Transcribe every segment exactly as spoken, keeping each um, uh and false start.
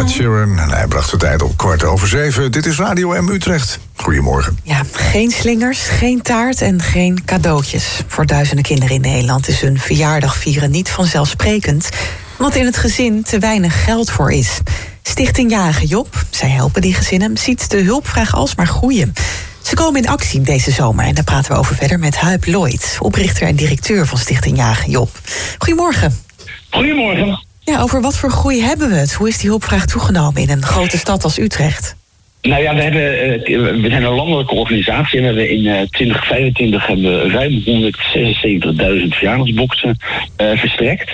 Ed Sheeran. En hij bracht de tijd op kwart over zeven. Dit is Radio M Utrecht. Goedemorgen. Ja, geen slingers, geen taart en geen cadeautjes. Voor duizenden kinderen in Nederland is hun verjaardag vieren niet vanzelfsprekend, omdat in het gezin te weinig geld voor is. Stichting Jarige Job, zij helpen die gezinnen, ziet de hulpvraag alsmaar groeien. Ze komen in actie deze zomer en daar praten we over verder met Huib Lloyd, oprichter en directeur van Stichting Jarige Job. Goedemorgen. Goedemorgen. Ja, over wat voor groei hebben we het? Hoe is die hulpvraag toegenomen in een grote stad als Utrecht? Nou ja, we, hebben, we zijn een landelijke organisatie en we hebben in twintig vijfentwintig hebben we ruim honderdzesenzeventigduizend verjaardagsboxen uh, verstrekt.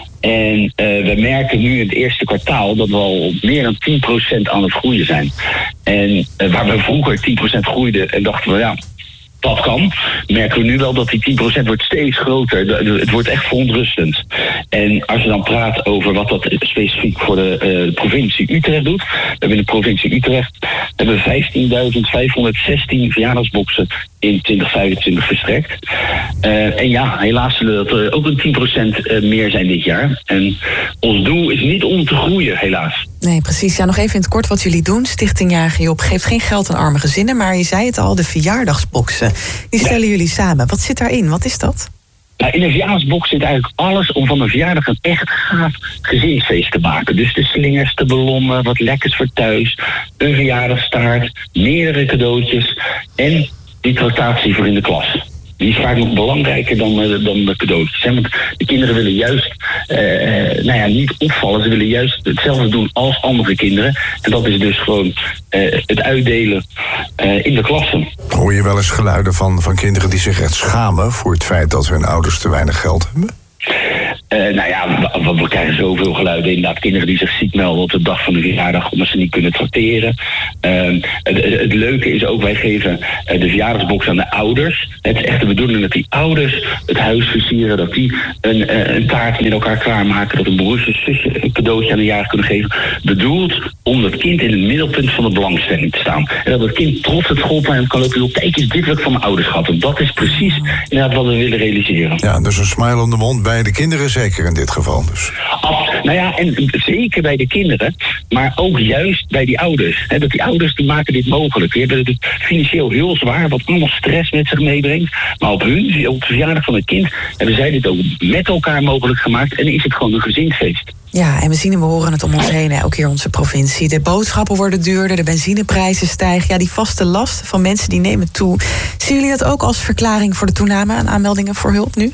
En uh, we merken nu in het eerste kwartaal dat we al meer dan tien procent aan het groeien zijn. En uh, waar we vroeger tien procent groeiden en dachten we, ja, dat kan, merken we nu wel dat die tien procent wordt steeds groter. Het wordt echt verontrustend. En als je dan praat over wat dat specifiek voor de uh, provincie Utrecht doet. We hebben in de provincie Utrecht hebben we vijftienduizend vijfhonderdzestien verjaardagsboxen in twintig vijfentwintig verstrekt. Uh, en ja, helaas zullen dat uh, ook een tien procent uh, meer zijn dit jaar. En ons doel is niet om te groeien, helaas. Nee, precies. Ja, nog even in het kort wat jullie doen. Stichting Jarige Job geeft geen geld aan arme gezinnen, maar je zei het al, de verjaardagsboxen. Die stellen ja. jullie samen. Wat zit daarin? Wat is dat? Nou, in een verjaardagsbox zit eigenlijk alles om van een verjaardag een echt gaaf gezinsfeest te maken. Dus de slingers, de ballonnen, wat lekkers voor thuis, een verjaardagstaart, meerdere cadeautjes en die tractatie voor in de klas. Die is vaak nog belangrijker dan, uh, dan de cadeautjes. Want de kinderen willen juist uh, nou ja, niet opvallen. Ze willen juist hetzelfde doen als andere kinderen. En dat is dus gewoon uh, het uitdelen uh, in de klassen. Hoor je wel eens geluiden van, van kinderen die zich echt schamen voor het feit dat hun ouders te weinig geld hebben? Uh, nou ja, we, we krijgen zoveel geluiden. Inderdaad, kinderen die zich ziek melden op de dag van de verjaardag omdat ze niet kunnen trakteren. Uh, het, het leuke is ook, wij geven uh, de verjaardagsbox aan de ouders. Het is echt de bedoeling dat die ouders het huis versieren, dat die een, uh, een taart met elkaar klaarmaken, dat een broertje, zusje een cadeautje aan de jarig kunnen geven. Bedoeld om het kind in het middelpunt van de belangstelling te staan. En dat het kind trots het schoolplein kan lopen. Joh, kijk eens, dit wil ik van mijn ouders gehad. En dat is precies inderdaad wat we willen realiseren. Ja, dus een smile om de mond bij de kinderen, zeker in dit geval dus. Ab, nou ja, en zeker bij de kinderen, maar ook juist bij die ouders. He, dat die ouders die maken dit mogelijk. Die hebben het financieel heel zwaar, wat allemaal stress met zich meebrengt. Maar op hun, op de verjaardag van het kind, hebben zij dit ook met elkaar mogelijk gemaakt. En is het gewoon een gezinsfeest. Ja, en we zien en we horen het om ons heen, elke keer onze provincie. De boodschappen worden duurder, de benzineprijzen stijgen. Ja, die vaste last van mensen die nemen toe. Zien jullie dat ook als verklaring voor de toename aan aanmeldingen voor hulp nu?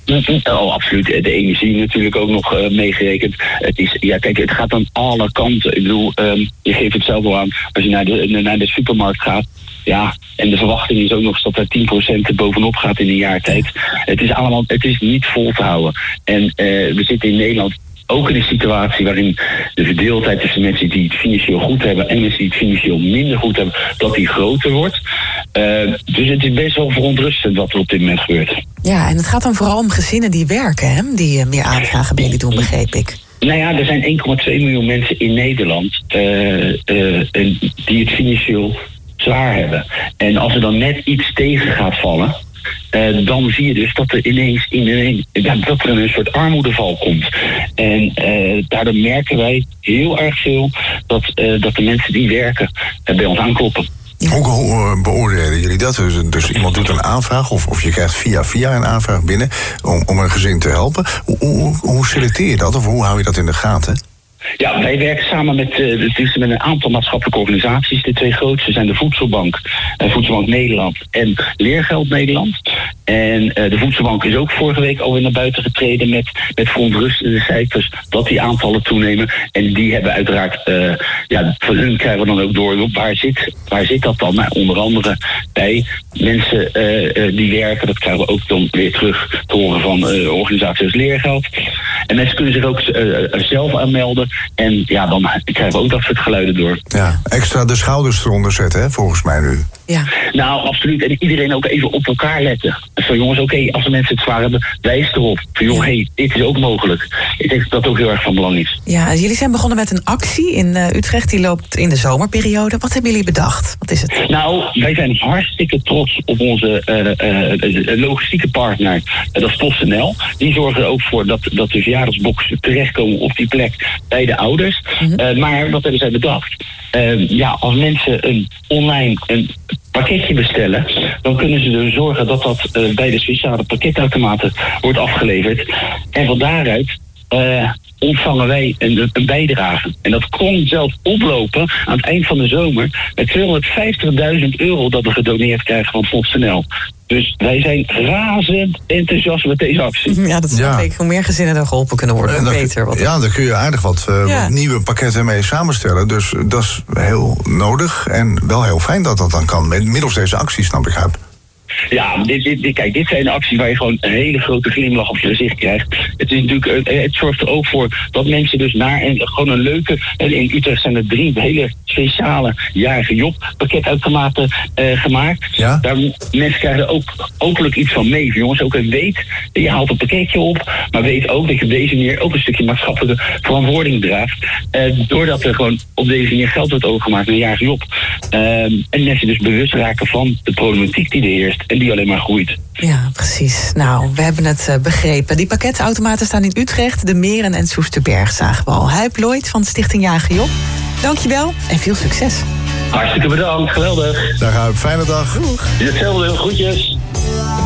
Oh, absoluut. De energie natuurlijk ook nog uh, meegerekend. Het is, ja, kijk, het gaat aan alle kanten. Ik bedoel, um, je geeft het zelf wel aan. Als je naar de, naar de supermarkt gaat, ja, en de verwachting is ook nog dat er tien procent bovenop gaat in een jaar tijd. Het is allemaal, het is niet vol te houden. En uh, we zitten in Nederland ook in een situatie waarin de verdeeldheid tussen mensen die het financieel goed hebben en mensen die het financieel minder goed hebben, dat die groter wordt. Uh, dus het is best wel verontrustend wat er op dit moment gebeurt. Ja, en het gaat dan vooral om gezinnen die werken, hè? Die uh, meer aanvragen bij jullie doen, begreep ik. Nou ja, er zijn één komma twee miljoen mensen in Nederland uh, uh, die het financieel zwaar hebben. En als er dan net iets tegen gaat vallen, Uh, dan zie je dus dat er ineens in een, ja, dat er een soort armoedeval komt. En uh, daardoor merken wij heel erg veel dat, uh, dat de mensen die werken uh, bij ons aankloppen. Hoe, hoe beoordelen jullie dat? Dus, dus iemand doet een aanvraag of, of je krijgt via via een aanvraag binnen om, om een gezin te helpen. Hoe, hoe, hoe selecteer je dat of hoe hou je dat in de gaten? Ja, wij werken samen met, uh, dus met een aantal maatschappelijke organisaties. De twee grootste zijn de Voedselbank, uh, Voedselbank Nederland en Leergeld Nederland. En uh, de Voedselbank is ook vorige week alweer naar buiten getreden met, met verontrustende cijfers dat die aantallen toenemen. En die hebben uiteraard, uh, ja, van hun krijgen we dan ook door, waar zit, waar zit dat dan? Nou, onder andere bij mensen uh, uh, die werken, dat krijgen we ook dan weer terug te horen van uh, organisaties als Leergeld. En mensen kunnen zich ook uh, zelf aanmelden. En ja, dan krijgen we ook dat soort geluiden door. Ja, extra de schouders eronder zetten, hè, volgens mij nu. Ja. Nou, absoluut. En iedereen ook even op elkaar letten. Van jongens, oké, okay, als de mensen het zwaar hebben, wijs erop. Van joh, hé, hey, dit is ook mogelijk. Ik denk dat dat ook heel erg van belang is. Ja, jullie zijn begonnen met een actie in uh, Utrecht. Die loopt in de zomerperiode. Wat hebben jullie bedacht? Wat is het? Nou, wij zijn hartstikke trots op onze uh, uh, logistieke partner. Uh, dat is PostNL. Die zorgen er ook voor dat, dat de verjaardagsboxen terechtkomen op die plek bij de ouders. Mm-hmm. Uh, maar wat hebben zij bedacht? Uh, ja, als mensen een online een pakketje bestellen, dan kunnen ze er zorgen dat dat uh, bij de speciale pakketautomaten wordt afgeleverd. En van daaruit uh, ontvangen wij een, een bijdrage. En dat kon zelfs oplopen aan het eind van de zomer met tweehonderdvijftigduizend euro dat we gedoneerd krijgen van PostNL. Dus wij zijn razend enthousiast met deze actie. Ja, dat snap ja. ik. Hoe meer gezinnen er geholpen kunnen worden, hoe beter. Wat ja, daar kun je aardig wat, uh, ja. wat nieuwe pakketten mee samenstellen. Dus dat is heel nodig en wel heel fijn dat dat dan kan. Middels deze actie, snap ik heb. Ja, dit, dit, dit, kijk, dit zijn acties waar je gewoon een hele grote glimlach op je gezicht krijgt. Het, is natuurlijk, het zorgt er ook voor dat mensen dus naar en gewoon een leuke... In Utrecht zijn er drie hele speciale jarige Job pakketautomaten uh, gemaakt. Ja? Daar, mensen krijgen er ook openlijk iets van mee. Jongens, ook een weet, je haalt een pakketje op, maar weet ook dat je op deze manier ook een stukje maatschappelijke verantwoording draagt. Uh, doordat er gewoon op deze manier geld wordt overgemaakt naar jarige Job. Uh, en mensen dus bewust raken van de problematiek die er heerst. En die alleen maar groeit. Ja, precies. Nou, we hebben het uh, begrepen. Die pakketautomaten staan in Utrecht, De Meren en Soesterberg, zagen we al. Huip Lloyd van Stichting Jarige Job. Dankjewel en veel succes. Hartstikke bedankt, geweldig. Dag Huip, fijne dag. Doeg. Hetzelfde, groetjes.